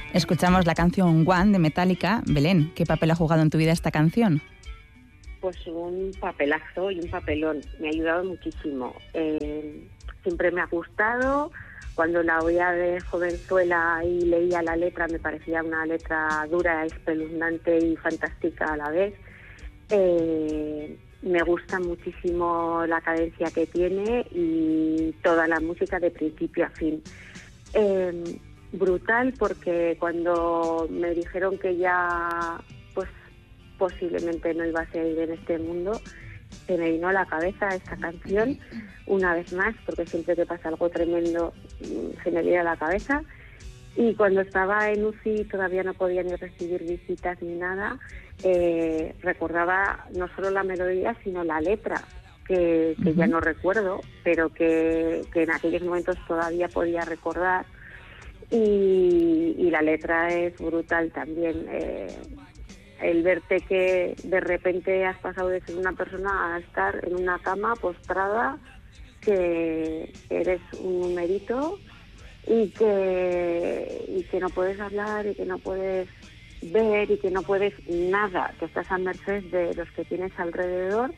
Escuchamos la canción One de Metallica. Belén, ¿qué papel ha jugado en tu vida esta canción? Pues un papelazo y un papelón. Me ha ayudado muchísimo. Siempre me ha gustado. Cuando la oía de jovenzuela y leía la letra, me parecía una letra dura, espeluznante y fantástica a la vez. Me gusta muchísimo la cadencia que tiene y toda la música de principio a fin. Brutal, porque cuando me dijeron que ya pues posiblemente no iba a seguir en este mundo, se me vino a la cabeza esta canción una vez más, porque siempre que pasa algo tremendo se me viene a la cabeza. Y cuando estaba en UCI todavía no podía ni recibir visitas ni nada, recordaba no solo la melodía sino la letra, que ya no recuerdo, pero que en aquellos momentos todavía podía recordar. Y la letra es brutal también. El verte que de repente has pasado de ser una persona a estar en una cama postrada, que eres un numerito y que no puedes hablar y que no puedes ver y que no puedes nada, que estás a merced de los que tienes alrededor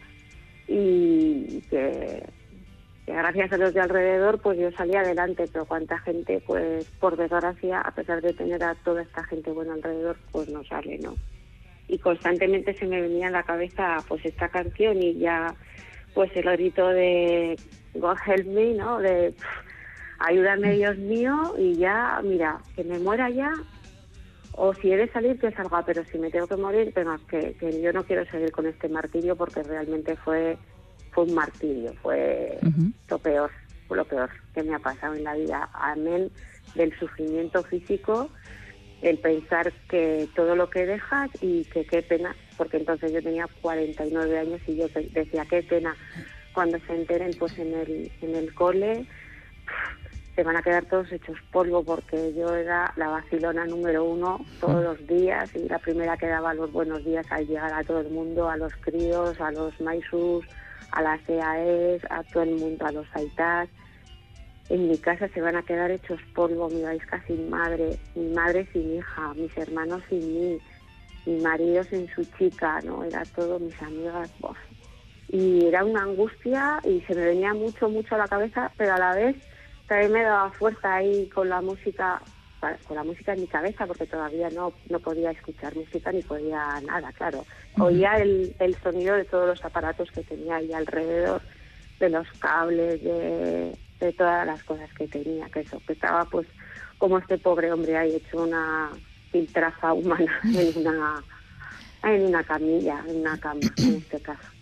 y que gracias a los de alrededor pues yo salí adelante, pero cuánta gente pues por desgracia, a pesar de tener a toda esta gente buena alrededor, pues no sale, ¿no? Y constantemente se me venía a la cabeza pues esta canción y ya pues el grito de God help me, ¿no? De ayúdame Dios mío, y ya, mira, que me muera ya, o si he de salir que salga, pero si me tengo que morir, pues que yo no quiero seguir con este martirio, porque realmente fue un martirio, fue lo peor que me ha pasado en la vida, amén del sufrimiento físico, el pensar que todo lo que dejas y que qué pena, porque entonces yo tenía 49 años y yo decía qué pena cuando se enteren pues en el cole, se van a quedar todos hechos polvo, porque yo era la vacilona número 1 todos los días y la primera que daba los buenos días al llegar a todo el mundo, a los críos, a los maisus, a las EAEs, a todo el mundo, a los aitas. En mi casa se van a quedar hechos polvo, mi Baisca sin madre, mi madre sin hija, mis hermanos sin mí, mi marido sin su chica, ¿no? Era todo, mis amigas, ¡bof! Y era una angustia y se me venía mucho a la cabeza, pero a la vez también me daba fuerza ahí con la música en mi cabeza, porque todavía no podía escuchar música ni podía nada, claro. Oía el sonido de todos los aparatos que tenía ahí alrededor, de los cables, de todas las cosas que tenía, que estaba pues como este pobre hombre ahí hecho una piltrafa humana en una camilla, en una cama, en este caso.